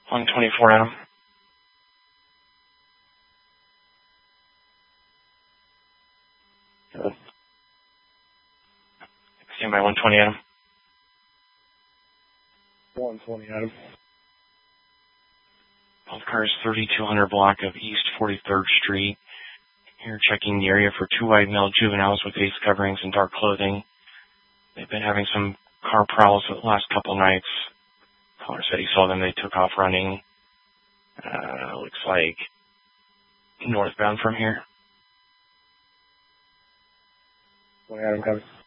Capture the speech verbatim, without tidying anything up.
one twenty-four, Adam. Good. Stand by one twenty, Adam. one twenty, Adam. Both cars, thirty-two hundred block of East forty-third Street. Here checking the area for two white male juveniles with face coverings and dark clothing. They've been having some car prowls the last couple nights. Caller said he saw them. They took off running. Uh, looks like northbound from here. one Adam coming.